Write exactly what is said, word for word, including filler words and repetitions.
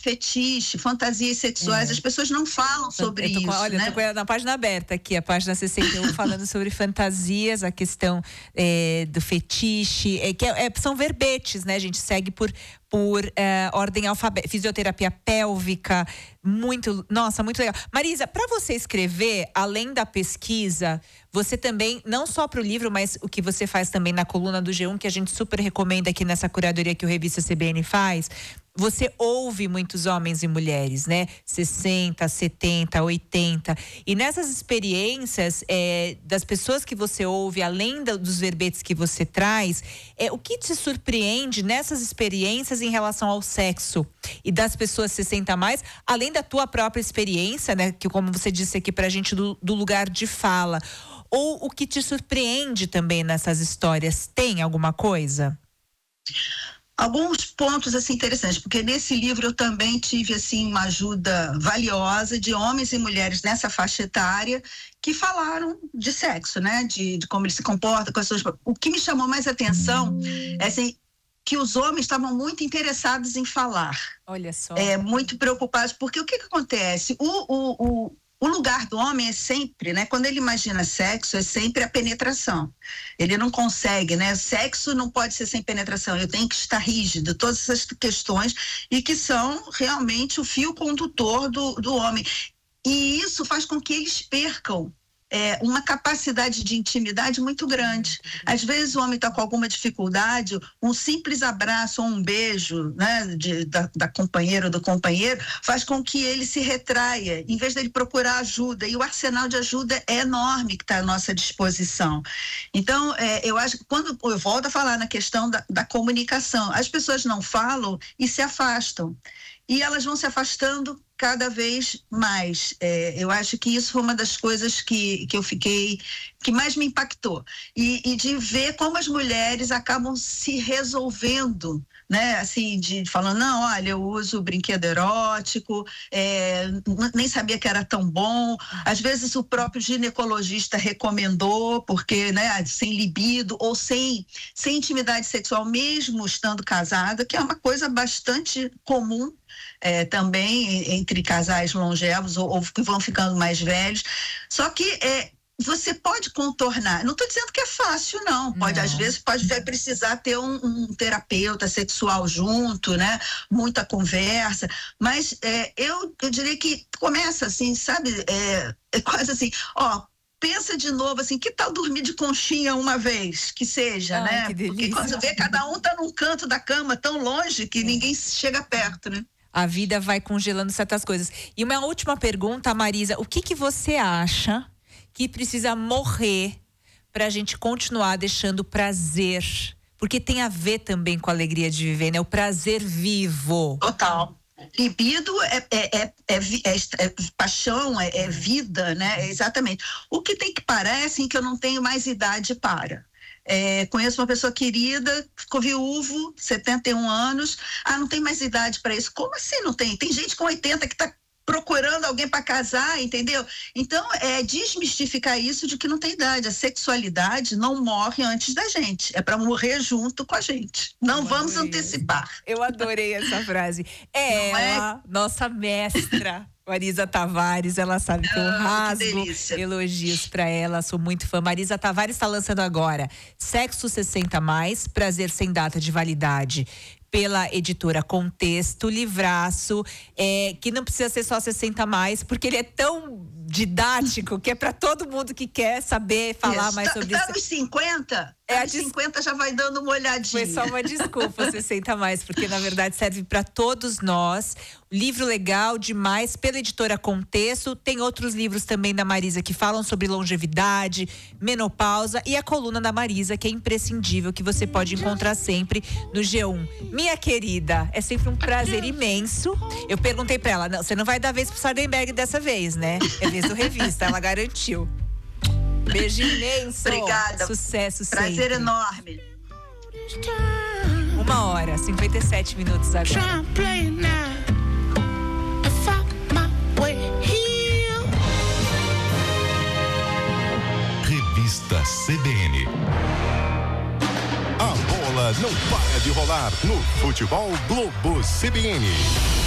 fetiche, fantasias sexuais, é. as pessoas não falam sobre eu tô com, isso, olha, né? eu tô com ela na página aberta aqui, a página sessenta e um, falando sobre fantasias, a questão é, do fetiche, é, que é, é, são verbetes, né, gente? Segue por, por é, ordem alfabética, fisioterapia pélvica, muito, nossa, muito legal. Marisa, para você escrever, além da pesquisa, você também, não só para o livro, mas o que você faz também na coluna do G um, que a gente super recomenda aqui nessa curadoria que o Revista C B N faz, você ouve muitos homens e mulheres, né? sessenta, setenta, oitenta. E nessas experiências é, das pessoas que você ouve, além da, dos verbetes que você traz, é, o que te surpreende nessas experiências em relação ao sexo e das pessoas sessenta a mais, além da tua própria experiência, né? Que como você disse aqui pra gente, do, do lugar de fala. Ou o que te surpreende também nessas histórias? Tem alguma coisa? Alguns pontos assim interessantes, porque nesse livro eu também tive assim uma ajuda valiosa de homens e mulheres nessa faixa etária que falaram de sexo, né? De, de como ele se comporta com as suas... O que me chamou mais atenção é assim, que os homens estavam muito interessados em falar. Olha só. É, muito preocupados, porque o que que acontece? O, o, o O lugar do homem é sempre, né? Quando ele imagina sexo, é sempre a penetração. Ele não consegue, né? Sexo não pode ser sem penetração. Eu tenho que estar rígido. Todas essas questões e que são realmente o fio condutor do, do homem. E isso faz com que eles percam É, uma capacidade de intimidade muito grande. Às vezes o homem está com alguma dificuldade, um simples abraço ou um beijo, né, de, da, da companheira ou do companheiro faz com que ele se retraia, em vez dele procurar ajuda. E o arsenal de ajuda é enorme que está à nossa disposição. Então, é, eu acho que quando eu volto a falar na questão da, da comunicação, as pessoas não falam e se afastam. E elas vão se afastando cada vez mais. É, eu acho que isso foi uma das coisas que, que eu fiquei, que mais me impactou. E, e de ver como as mulheres acabam se resolvendo, né? Assim, de falando, não, olha, eu uso brinquedo erótico, é, nem sabia que era tão bom. Às vezes o próprio ginecologista recomendou, porque, né, sem libido ou sem, sem intimidade sexual, mesmo estando casada, que é uma coisa bastante comum. É, também entre casais longevos ou, ou que vão ficando mais velhos, só que é, você pode contornar, não estou dizendo que é fácil não, pode, não. Às vezes pode vai precisar ter um, um terapeuta sexual junto, né, muita conversa, mas é, eu, eu diria que começa assim, sabe, é, é quase assim, ó, pensa de novo assim, que tal dormir de conchinha uma vez, que seja, ai, né, que delícia. Porque quando você vê, cada um tá num canto da cama tão longe que é. ninguém chega perto, né. A vida vai congelando certas coisas. E uma última pergunta, Marisa, o que que você acha que precisa morrer pra gente continuar deixando prazer? Porque tem a ver também com a alegria de viver, né? O prazer vivo. Total. Libido é, é, é, é, é, é paixão, é, é vida, né? Exatamente. O que tem que parar é assim que eu não tenho mais idade para. É, conheço uma pessoa querida, ficou viúvo, setenta e um anos, ah, não tem mais idade para isso. Como assim não tem? Tem gente com oitenta que está procurando alguém para casar, entendeu? Então, é desmistificar isso de que não tem idade. A sexualidade não morre antes da gente, é para morrer junto com a gente. Não Eu vamos adorei. antecipar. Eu adorei essa frase. É ela, é? nossa mestra. Marisa Tavares, ela sabe que eu ah, rasgo que elogios pra ela, sou muito fã. Marisa Tavares está lançando agora Sexo sessenta mais, Prazer Sem Data de Validade, pela editora Contexto, livraço, é, que não precisa ser só sessenta mais, porque ele é tão didático que é para todo mundo que quer saber falar isso. mais tá, sobre tá isso. Tá nos cinquenta? É, a des... cinquenta já vai dando uma olhadinha. Foi só uma desculpa, sessenta mais, porque na verdade serve para todos nós. Livro legal demais, pela editora Contexto. Tem outros livros também da Marisa que falam sobre longevidade, menopausa e a coluna da Marisa, que é imprescindível, que você pode encontrar sempre no G um. Minha querida, é sempre um prazer imenso. Eu perguntei para ela, não, você não vai dar vez pro Sardenberg dessa vez, né? É vez do Revista, ela garantiu. Beijo imenso. Obrigada. Sucesso sempre. Prazer enorme. Uma hora, cinquenta e sete minutos agora. Revista C B N. A bola não para de rolar no Futebol Globo C B N.